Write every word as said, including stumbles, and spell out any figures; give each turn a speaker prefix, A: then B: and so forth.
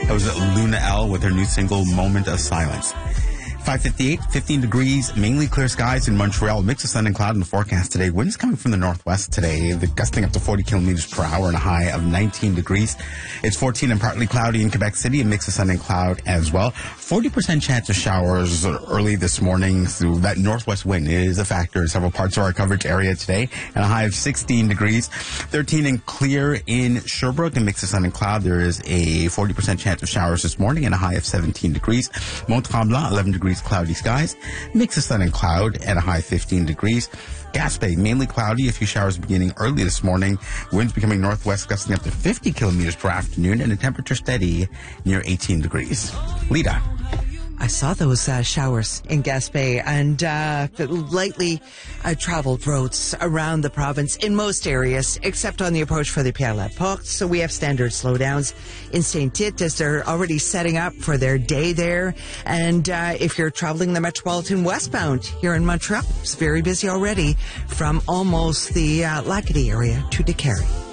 A: It was Luna L with her new single, Moment of Silence. five fifty-eight, fifteen degrees, mainly clear skies in Montreal. Mix of sun and cloud in the forecast today. Winds coming from the northwest today, the gusting up to forty kilometers per hour and a high of nineteen degrees. It's fourteen and partly cloudy in Quebec City, a mix of sun and cloud as well. forty percent chance of showers early this morning. So that northwest wind is a factor in several parts of our coverage area today, and a high of sixteen degrees. thirteen and clear in Sherbrooke, a mix of sun and cloud. There is a forty percent chance of showers this morning and a high of seventeen degrees. Mont-Tremblant, eleven degrees, cloudy skies, mix of sun and cloud at a high fifteen degrees. Gaspé, mainly cloudy, a few showers beginning early this morning. Winds becoming northwest, gusting up to fifty kilometers per afternoon, and a temperature steady near eighteen degrees. Lita.
B: I saw those uh, showers in Gaspé and uh, lightly uh, traveled roads around the province in most areas, except on the approach for the Pierre-Laporte. So we have standard slowdowns in Saint-Tite as they're already setting up for their day there. And uh, if you're traveling the Metropolitan westbound here in Montreal, it's very busy already from almost the uh, Lacadie area to Décarie.